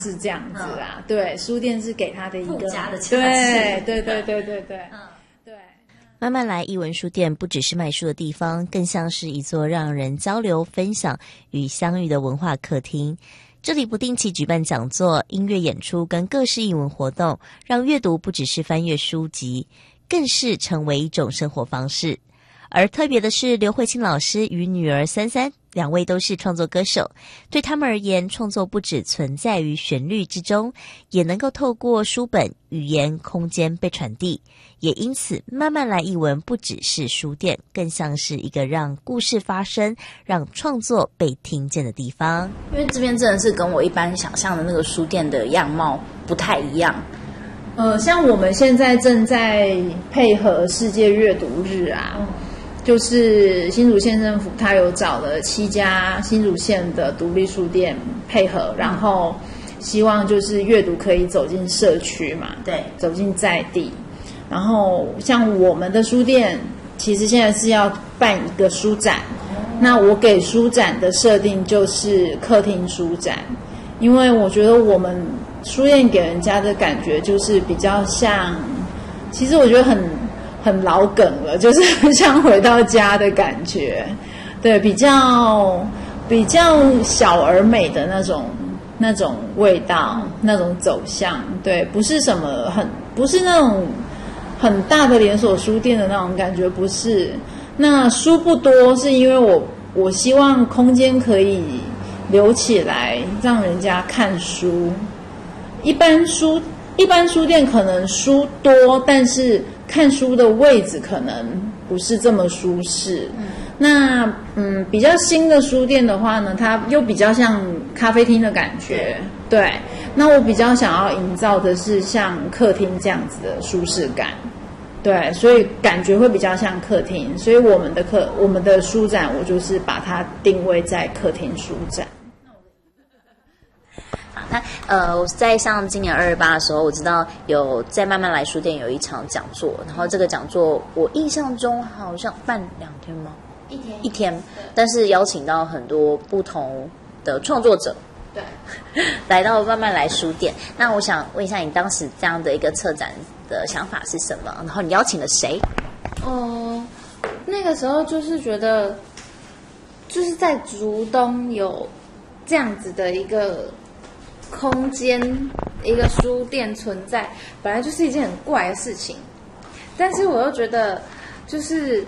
是这样子啊，对，书店是给他的一个附加的价值， 对，对。 慢慢来艺文书店不只是卖书的地方，更像是一座让人交流、分享与相遇的文化客厅。这里不定期举办讲座、音乐演出跟各式艺文活动，让阅读不只是翻阅书籍，更是成为一种生活方式。而特别的是，刘慧清老师与女儿三三两位都是创作歌手，对他们而言，创作不只存在于旋律之中，也能够透过书本、语言、空间被传递。也因此，慢慢来艺文不只是书店，更像是一个让故事发生、让创作被听见的地方。 因为这边真的是跟我一般想象的那个书店的样貌不太一样。 像我们现在正在配合世界阅读日啊。就是新竹县政府，他有找了7家新竹县的独立书店配合，然后希望就是阅读可以走进社区嘛， 对， 走进在地。然后像我们的书店，其实现在是要办一个书展，那我给书展的设定就是客厅书展，因为我觉得我们书店给人家的感觉就是比较像，其实我觉得很老梗了，就是很像回到家的感觉，对，比较小而美的那种味道，那种走向，对，不是什么不是那种很大的连锁书店的那种感觉，不是。那书不多，是因为我希望空间可以留起来，让人家看书。一般书店可能书多，但是看书的位置可能不是这么舒适。那比较新的书店的话呢，它又比较像咖啡厅的感觉。对，那我比较想要营造的是像客厅这样子的舒适感。对，所以感觉会比较像客厅，所以我们的书展，我就是把它定位在客厅书展。 我在上今年228的时候，我知道有在慢慢来书店有一场讲座，然后这个讲座我印象中好像办2天吗？一天，但是邀请到很多不同的创作者， 对， 来到慢慢来书店。那我想问一下，你当时这样的一个策展的想法是什么？然后你邀请了谁？ 那个时候就是觉得，就是在竹东有这样子的一个空间，一个书店存在，本来就是一件很怪的事情。但是我又觉得，就是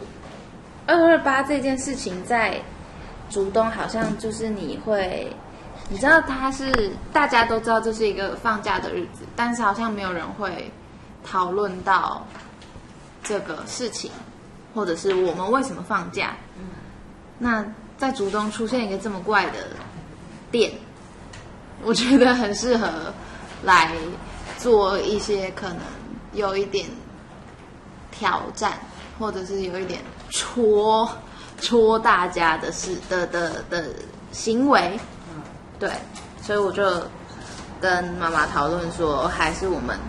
228这件事情在竹东好像就是你知道它是大家都知道这是一个放假的日子，但是好像没有人会讨论到这个事情，或者是我们为什么放假。那在竹东出现一个这么怪的店，我觉得很适合来做一些可能有一点挑战，或者是有一点戳大家的事的行为。对，所以我就跟妈妈讨论说，还是我们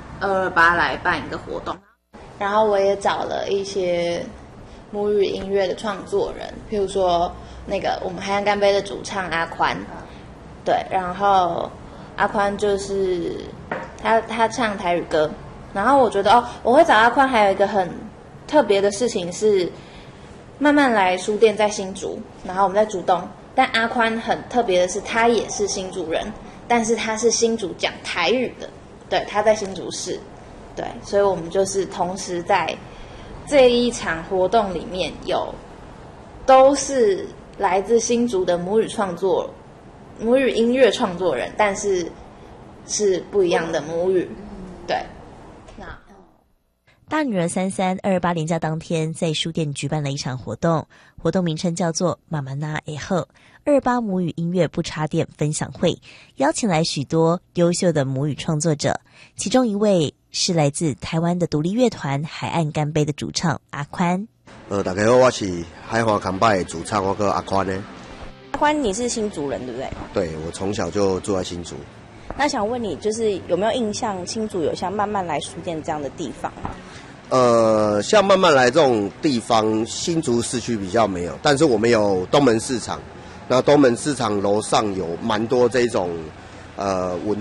228来办一个活动。然后我也找了一些母语音乐的创作人，譬如说那个我们海岸干杯的主唱阿宽，对，然后阿宽就是他唱台语歌，然后我觉得我会找阿宽还有一个很特别的事情是，慢慢来书店在新竹，然后我们在竹东，但阿宽很特别的是他也是新竹人，但是他是新竹讲台语的，对，他在新竹市，对，所以我们就是同时在这一场活动里面都是来自新竹的母语音乐创作人，但是是不一样的母语。对，那大女儿三三228连假当天在书店举办了一场活动，活动名称叫做妈妈那诶后228母语音乐不插电分享会，邀请来许多优秀的母语创作者，其中一位是来自台湾的独立乐团海岸干杯的主唱阿宽。 大家好，我是海华康拜的主唱，我叫阿宽呢。 阿宽，你是新竹人对不对？ 对，我从小就住在新竹。 那想问你，就是有没有印象新竹有像慢慢来书店这样的地方？ 像慢慢来这种地方，新竹市区比较没有，但是我们有东门市场，那东门市场楼上有蛮多这种文